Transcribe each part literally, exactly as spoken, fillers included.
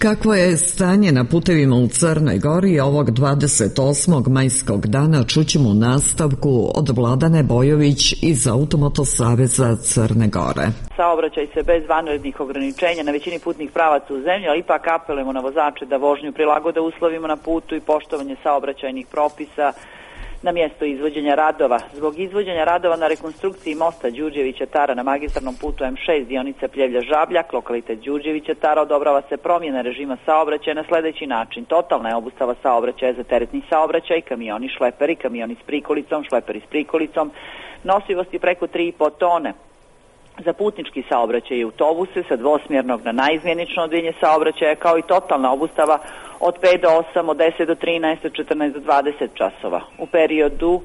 Kakvo je stanje na putevima u Crnoj Gori ovog dvadeset osmog majskog dana čućemo u nastavku od Vladane Bojović iz Automoto saveza Crne Gore. Saobraćaj se bez vanrednih ograničenja na većini putnih pravaca u zemlji, ali ipak apelujemo na vozače da vožnju prilagode uslovima na putu i poštovanje saobraćajnih propisa na mjesto izvođenja radova. Zbog izvođenja radova na rekonstrukciji mosta Đurđevića Tara na magistralnom putu M šest dionica Pljevlja-Žabljak, lokalitet Đurđevića Tara, odobrava se promjena režima saobraćaja na sljedeći način. Totalna je obustava saobraćaja za teretni saobraćaj, kamioni, šleperi, kamioni s prikolicom, šleperi s prikolicom, nosivosti preko tri i po tone. Za putnički saobraćaj i autobuse sa dvosmjernog na naizmjenično odvijenje saobraćaja, kao i totalna obustava od pet do osam, od deset do trinaest, od četrnaest do dvadeset časova. U periodu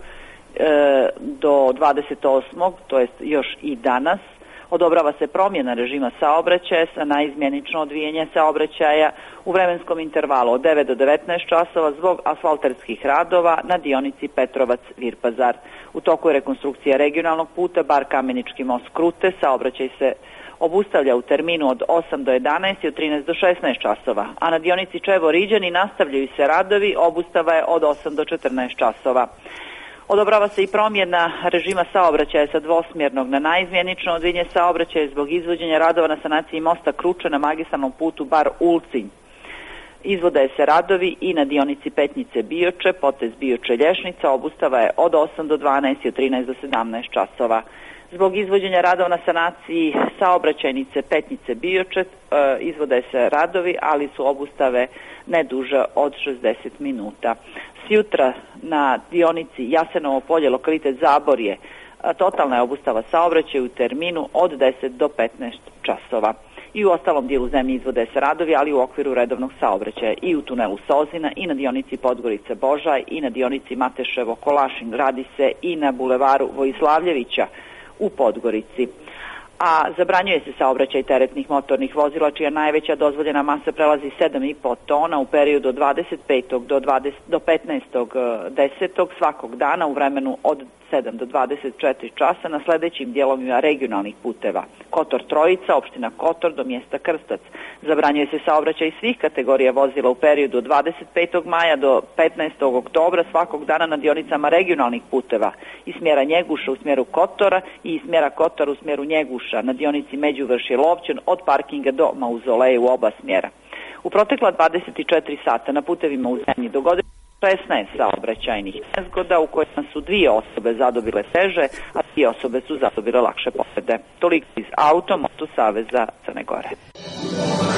e, do dvadeset osmog, to jest još i danas, odobrava se promjena režima saobraćaja sa naizmjenično odvijenje saobraćaja u vremenskom intervalu od devet do devetnaest časova zbog asfalterskih radova na dionici Petrovac-Virpazar. U toku je rekonstrukcija regionalnog puta Bar Kamenički most Krute, saobraćaj se obustavlja u terminu od osam do jedanaest i od trinaest do šesnaest časova, a na dionici Čevo-Riđani nastavljaju se radovi, obustava je od osam do četrnaest časova. Odobrava se i promjena režima saobraćaja sa dvosmjernog na naizmjenično odvijenje saobraćaja zbog izvođenja radova na sanaciji mosta Kruče na magistralnom putu Bar Ulcinj. Izvode se radovi i na dionici Petnice Bioče, potez Bioče Lješnica, obustava je od osam do dvanaest i od trinaest do sedamnaest časova. Zbog izvođenja radova na sanaciji saobraćajnice Petnice Bioče izvode se radovi, ali su obustave ne duže od šezdeset minuta. Sjutra na dionici Jasenovo polje, lokalitet Zaborje, totalna je obustava saobraćaja u terminu od deset do petnaest časova. I u ostalom dijelu zemlje izvode se radovi, ali u okviru redovnog saobraćaja i u tunelu Sozina i na dionici Podgorice Božaj i na dionici Mateševo Kolašin. Radi se i na bulevaru Vojislavljevića u Podgorici. A zabranjuje se saobraćaj teretnih motornih vozila čija najveća dozvoljena masa prelazi sedam i po tona u periodu od dvadeset petog do petnaestog desetog svakog dana u vremenu od sedam do dvadeset četiri časa na sljedećim dijelovima regionalnih puteva: Kotor Trojica, opština Kotor do mjesta Krstac. Zabranjuje se saobraćaj svih kategorija vozila u periodu od dvadeset petog maja do petnaestog oktobra svakog dana na dionicama regionalnih puteva iz smjera Njeguša u smjeru Kotora i iz smjera Kotora u smjeru Njeguša na dionici Međuvršje Lovćen od parkinga do Mauzoleja u oba smjera. U protekla dvadeset četiri sata na putevima u zemlji dogodilo šesnaest saobraćajnih nezgoda u kojima su dvije osobe zadobile teže, a dvije osobe su zadobile lakše povrede. Toliko iz Automoto saveza Crne Gore.